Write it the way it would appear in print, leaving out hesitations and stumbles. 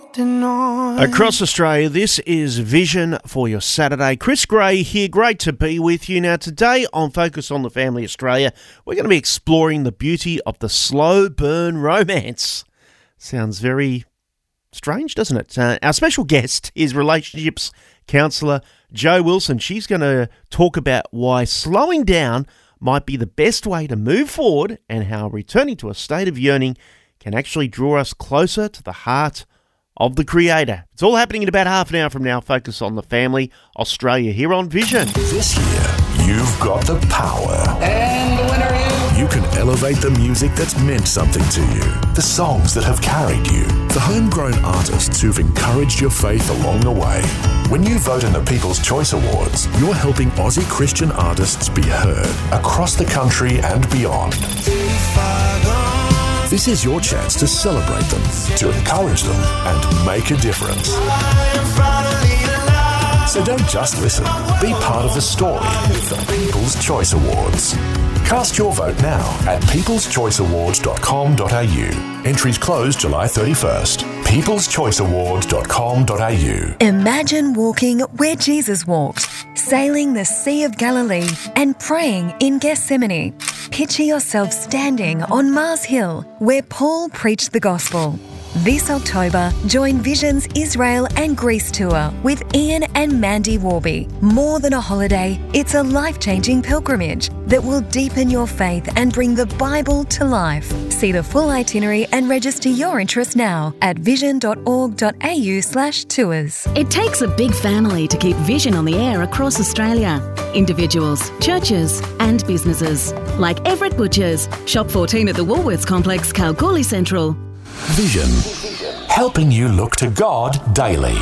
Across Australia, this is Vision for your Saturday. Chris Gray here, great to be with you. Now today on Focus on the Family Australia, we're going to be exploring the beauty of the slow burn romance. Sounds very strange, doesn't it? Our special guest is relationships counsellor Jo Wilson. She's going to talk about why slowing down might be the best way to move forward and how returning to a state of yearning can actually draw us closer to the heart of the Creator. It's all happening in about half an hour from now. Focus on the Family Australia here on Vision. This year, you've got the power. And the winner is... You can elevate the music that's meant something to you. The songs that have carried you. The homegrown artists who've encouraged your faith along the way. When you vote in the People's Choice Awards, you're helping Aussie Christian artists be heard across the country and beyond. This is your chance to celebrate them, to encourage them, and make a difference. So don't just listen. Be part of the story with the People's Choice Awards. Cast your vote now at peopleschoiceawards.com.au. Entries close July 31st. peopleschoiceawards.com.au. Imagine walking where Jesus walked, sailing the Sea of Galilee and praying in Gethsemane. Picture yourself standing on Mars Hill where Paul preached the gospel. This October, join Vision's Israel and Greece tour with Ian and Mandy Warby. More than a holiday, it's a life-changing pilgrimage that will deepen your faith and bring the Bible to life. See the full itinerary and register your interest now at vision.org.au/tours. It takes a big family to keep Vision on the air across Australia. Individuals, churches and businesses. Like Everett Butchers, Shop 14 at the Woolworths Complex, Kalgoorlie Central. Vision, helping you look to God daily.